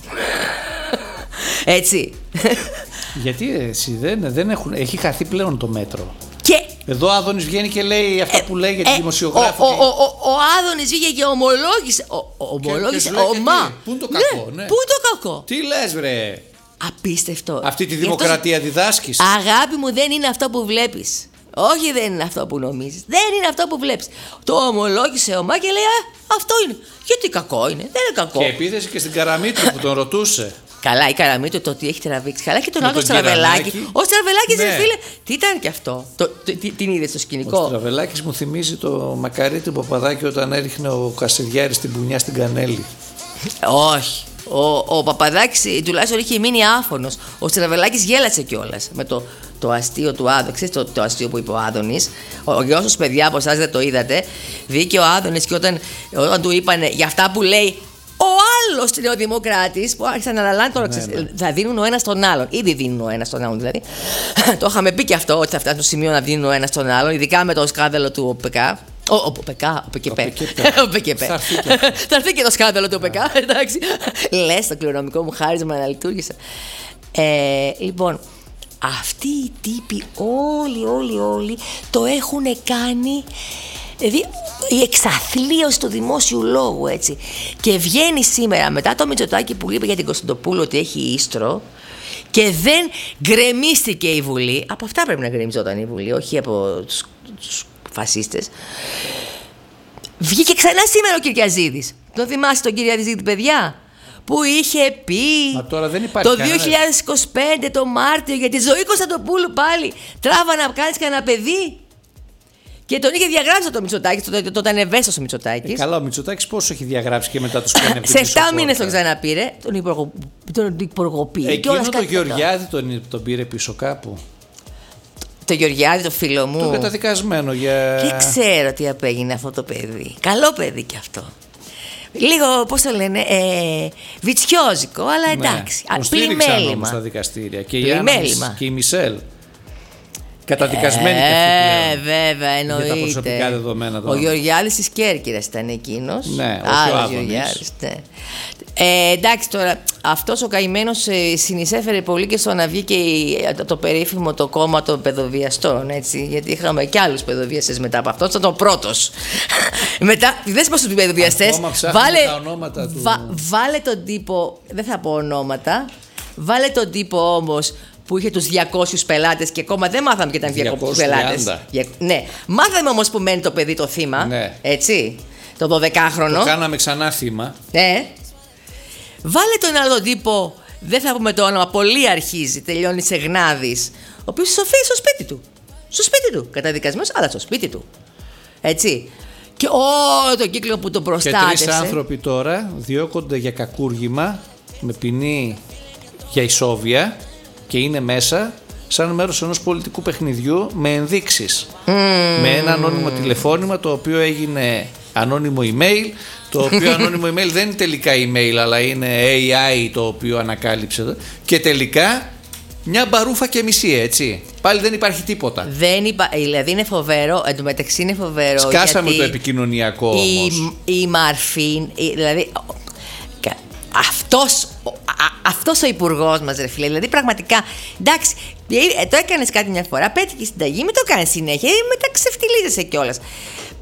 Έτσι. Γιατί εσύ δεν, δεν έχουν, έχει χαθεί πλέον το μέτρο. Και εδώ ο Άδωνης βγαίνει και λέει αυτά ε, που λέει για τη ε, δημοσιογράφη. Ο, ο, ο, ο, ο Άδωνης βγήκε και ομολόγησε. Ο, ο, ομολόγησε. Και, και Μα. Πού είναι το κακό, ναι, ναι. Πού είναι το κακό. Τι λες, βρε. Απίστευτο. Αυτή τη δημοκρατία αυτός... διδάσκεις. Αγάπη μου, δεν είναι αυτό που βλέπεις. Όχι, δεν είναι αυτό που νομίζεις. Δεν είναι αυτό που βλέπεις. Το ομολόγησε ο Μα και λέει α, αυτό είναι. Γιατί κακό είναι. Δεν είναι κακό. Και επίθεση και στην Καραμήτρου που τον ρωτούσε. Καλά, η Καραμήτρου το τι έχει τραβήξει. Καλά και τον άλλο Στραβελάκη. Ο Στραβελάκης, ναι. Φίλε, τι ήταν και αυτό. Το, το, τι, την είδε στο σκηνικό. Ο Στραβελάκης μου θυμίζει το Μακαρίτη Παπαδάκη όταν έριχνε ο Κασιδιάρης την πουνιά στην Κανέλη. Όχι. Ο, ο Παπαδάκης τουλάχιστον είχε μείνει άφωνος. Ο Στραβελάκης γέλασε κιόλας με το, το αστείο του Άδωνη. Ξέρεις το, το αστείο που είπε ο Άδωνης. Ο γιος παιδιά από εσάς δεν το είδατε. Βγήκε ο Άδωνης και όταν, όταν του είπανε για αυτά που λέει ο άλλος τριοδημοκράτης που άρχισαν να αναλάνε τώρα, ναι, ναι. Θα δίνουν ο ένας τον άλλον. Ήδη δίνουν ο ένας τον άλλον δηλαδή. Το είχαμε πει και αυτό, ότι θα φτάσει στο σημείο να δίνουν ο ένας τον άλλον, ειδικά με το σκάνδαλο του ΟΠΕΚΑ. Ο, ο, ο ΠΕΚΑ, ο ΠΕΚΕΠΕ. Ο ΠΕΚΕΠΕ. Θα έρθει και το σκάνδαλο του ΟΠΕΚΑ, εντάξει. Λες, το κληρονομικό μου χάρισμα να λειτουργήσε. Ε, λοιπόν, αυτοί οι τύποι όλοι, όλοι, όλοι το έχουν κάνει. Δηλαδή η εξαθλίωση του δημόσιου λόγου, έτσι. Και βγαίνει σήμερα μετά το Μητσοτάκη που είπε για την Κωνσταντοπούλου ότι έχει ίστρο και δεν γκρεμίστηκε η Βουλή. Από αυτά πρέπει να γκρεμιζόταν η Βουλή, όχι από τους, τους φασίστες. Βγήκε ξανά σήμερα ο Κυριαζίδης. Τον θυμάστε τον Κυριαζίδη, παιδιά? Που είχε πει τώρα δεν υπάρχει το δύο χιλιάδες είκοσι πέντε το Μάρτιο για τη ζωή Κωνσταντοπούλου πάλι. Τράβα να κάνεις κανένα παιδί. Και τον είχε διαγράψει το Μητσοτάκης, τότε το, ήταν ευαίσθητος ο Μητσοτάκης. Ε, καλά, ο Μητσοτάκης πόσο έχει διαγράψει και μετά τους πένε. Σε επτά μήνες τον ξαναπήρε, τον, υπουργο, τον υπουργοποιεί. Εκείνο το Γεωργιάδη τον, τον πήρε πίσω κάπου. Το Γεωργιάδη, το φίλο μου. Το καταδικασμένο για. Και ξέρω τι απέγινε αυτό το παιδί. Καλό παιδί κι αυτό. Λίγο, πώς το λένε, ε, βιτσιόζικο, αλλά εντάξει. Ναι, στήριξαν όμως στα δικαστήρια. Και η Άννα και η Μισελ. Καταδικασμένη ε, και αυτή πλέον. Βέβαια, εννοείται. Για τα προσωπικά δεδομένα τώρα. Ο Γεωργιάδης της Κέρκυρας ήταν εκείνος. Ναι, όχι ο Άδωνης. Ναι. Ε, εντάξει τώρα, αυτός ο καημένος ε, συνεισέφερε πολύ και στο να βγει και η, το, το περίφημο το κόμμα των παιδοβιαστών, έτσι, γιατί είχαμε και άλλους παιδοβιαστές μετά από αυτό, ήταν ο πρώτος. Μετά, δες πως τους παιδοβιαστές, βάλε, του... βα, βάλε τον τύπο, δεν θα πω ονόματα, βάλε τον τύπο όμως που είχε τους διακόσιους πελάτες και ακόμα δεν μάθαμε και ήταν διακόσιους πελάτες. Ναι, μάθαμε όμως που μένει το παιδί το θύμα, ναι. Έτσι, το δωδεκάχρονο. Το κάναμε ξανά θύμα. Ναι. Βάλε τον άλλο τύπο, δεν θα πούμε το όνομα, πολύ αρχίζει, τελειώνει σε Γνάδης, ο οποίος σοφεί στο σπίτι του. Στο σπίτι του, καταδικασμένος, αλλά στο σπίτι του. Έτσι. Και όλο το κύκλο που τον προστάτευσε. Και τρεις άνθρωποι τώρα διώκονται για κακούργημα με ποινή για ισόβια και είναι μέσα σαν μέρος ενός πολιτικού παιχνιδιού με ενδείξεις. Mm. Με ένα ανώνυμο τηλεφώνημα το οποίο έγινε ανώνυμο email, το οποίο ανώνυμο email δεν είναι τελικά email αλλά είναι έι άι το οποίο ανακάλυψε και τελικά μια μπαρούφα και μισή, έτσι. Πάλι δεν υπάρχει τίποτα. Δεν υπά... Δηλαδή είναι φοβερό, εν τω μεταξύ είναι φοβερό. Σκάσαμε το επικοινωνιακό όμως. Η, η μαρφή, δηλαδή αυτός, αυτός ο υπουργός μας, ρε φίλε, δηλαδή πραγματικά, εντάξει, το έκανες κάτι μια φορά, πέτυχες στην ταγή, μην το κάνεις συνέχεια, μετά ξεφτιλίζεσαι κιόλας.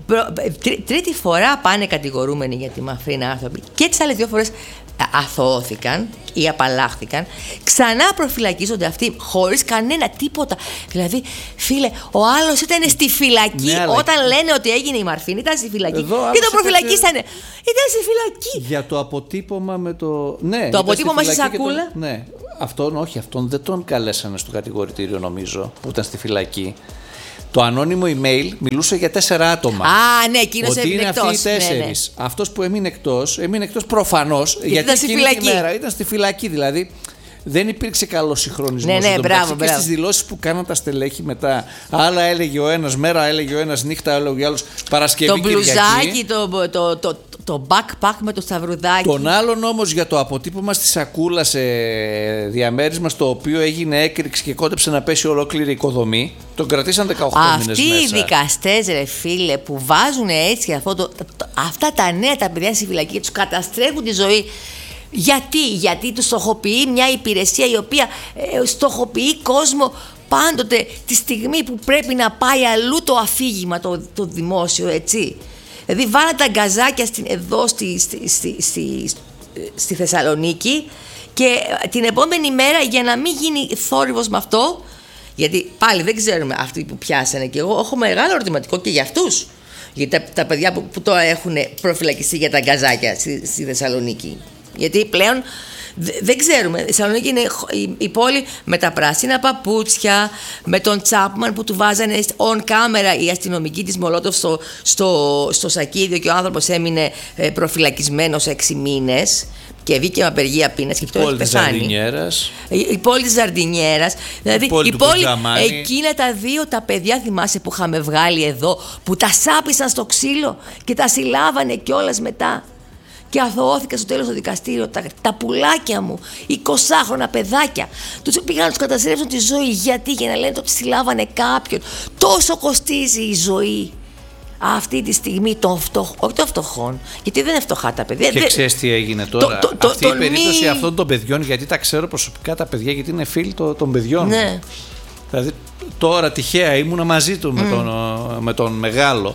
Τρί, τρίτη φορά πάνε κατηγορούμενοι για τη μαφρίνα άνθρωποι και τις άλλες δύο φορές αθωώθηκαν ή απαλλάχθηκαν, ξανά προφυλακίζονται αυτοί χωρίς κανένα τίποτα. Δηλαδή, φίλε, ο άλλος ήταν στη φυλακή, ναι, όταν αλλά... λένε ότι έγινε η μαρφήνη, ήταν στη φυλακή. Εδώ, και το προφυλακίσανε. Τέτοιο... Ήταν στη φυλακή. Για το αποτύπωμα με το. Ναι, το αποτύπωμα στη σακούλα. Το... Ναι. Αυτόν, όχι, αυτόν δεν τον καλέσανε στο κατηγορητήριο, νομίζω, που ήταν στη φυλακή. Το ανώνυμο email μιλούσε για τέσσερα άτομα. Α, ναι, εκείνος έμεινε εκτός. Ότι είναι αυτοί οι τέσσερις. Ναι, ναι. Αυτός που έμεινε εκτός, έμεινε εκτός προφανώς, γιατί, γιατί ήταν εκείνη τη μέρα ήταν στη φυλακή. Δηλαδή δεν υπήρξε καλός συγχρονισμός. Ναι, ναι, μπράβο, και στις δηλώσεις που κάναν τα στελέχη μετά, άλλα έλεγε ο ένας, μέρα έλεγε ο ένας, νύχτα έλεγε ο άλλος, Παρασκευή, το μπλουζάκι, το, το, το, το backpack με το σταυρουδάκι. Τον άλλον όμως για το αποτύπωμα στη σακούλα σε διαμέρισμα στο οποίο έγινε έκρηξη και κόντεψε να πέσει ολόκληρη οικοδομή, τον κρατήσαν δεκαοκτώ μήνες μέσα. Αυτοί οι δικαστές, ρε φίλε, που βάζουν έτσι αυτό το, το, το, αυτά τα νέα τα παιδιά στη φυλακή και τους καταστρέφουν τη ζωή. Γιατί, γιατί τους στοχοποιεί μια υπηρεσία η οποία ε, στοχοποιεί κόσμο πάντοτε τη στιγμή που πρέπει να πάει αλλού το αφήγημα, το, το δημόσιο, έτσι. Δηλαδή βάλα τα γκαζάκια στην, εδώ στη, στη, στη, στη, στη Θεσσαλονίκη και την επόμενη μέρα, για να μην γίνει θόρυβος με αυτό, γιατί πάλι δεν ξέρουμε αυτοί που πιάσανε, και εγώ έχω μεγάλο ερωτηματικό και για αυτούς, για τα, τα παιδιά που, που τώρα έχουν προφυλακιστεί για τα γκαζάκια στη, στη Θεσσαλονίκη. Γιατί πλέον δεν ξέρουμε. Η Θεσσαλονίκη είναι η, η πόλη με τα πράσινα παπούτσια, με τον Τσάπμαν που του βάζανε on camera οι αστυνομικοί της Μολότοφ στο, στο, στο σακίδιο και ο άνθρωπος έμεινε ε, προφυλακισμένος έξι μήνες και βγήκε με απεργία πείνας και αυτό έχει πεθάνει. Η, η πόλη της Ζαρντινιέρας. Δηλαδή η πόλη, η πόλη εκείνα τα δύο τα παιδιά, θυμάσαι, που είχαμε βγάλει εδώ, που τα σάπισαν στο ξύλο και τα συλλάβανε κιόλας μετά. Και αθωώθηκα στο τέλος στο δικαστήριο. Τα, τα πουλάκια μου, εικοσάχρονα παιδάκια, τους πήγαν να τους καταστρέψουν τη ζωή. Γιατί? Για να λένε ότι συλλάβανε κάποιον. Τόσο κοστίζει η ζωή αυτή τη στιγμή των φτωχών. Όχι των φτωχών, γιατί δεν είναι φτωχά τα παιδιά. Και ξέρεις τι έγινε τώρα? Το, το, αυτή το, η περίπτωση μη... αυτών των παιδιών, γιατί τα ξέρω προσωπικά τα παιδιά, γιατί είναι φίλοι των, των παιδιών. Ναι. Δηλαδή τώρα τυχαία ήμουνα μαζί του mm. με, τον, με τον μεγάλο.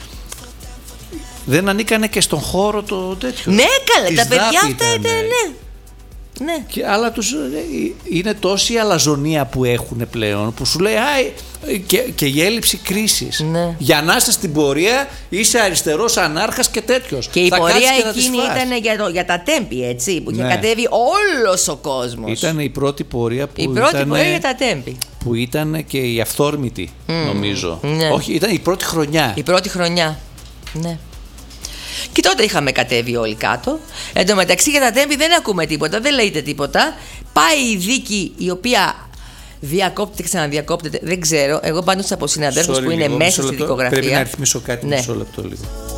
Δεν ανήκανε και στον χώρο το τέτοιο. Ναι, καλά, τα παιδιά αυτά ήταν, ναι. Ναι. Και, αλλά τους, είναι τόση αλαζονία που έχουν πλέον, που σου λέει α, και, και η έλλειψη κρίσης. Ναι. Για να είσαι στην πορεία είσαι αριστερός ανάρχας και τέτοιος. Και η θα πορεία εκείνη ήταν για, το, για τα Τέμπη, έτσι, που είχε ναι. κατέβει όλος ο κόσμος. Ήταν η πρώτη πορεία που η πρώτη ήταν, πορεία για τα Τέμπη. Που ήταν και η αυθόρμητη, mm. νομίζω. Ναι. Όχι, ήταν η πρώτη χρονιά. Η πρώτη χρονιά, ναι. Και τότε είχαμε κατέβει όλοι κάτω. Εν τω μεταξύ για τα Τέμπη δεν ακούμε τίποτα, δεν λέγεται τίποτα. Πάει η δίκη η οποία διακόπτεται, ξαναδιακόπτεται, δεν ξέρω. Εγώ πάντως από συναδέλφους που είναι λίγο, μέσα στη δικογραφία. Πρέπει να ρυθμίσω κάτι, ναι. μισό λεπτό λίγο.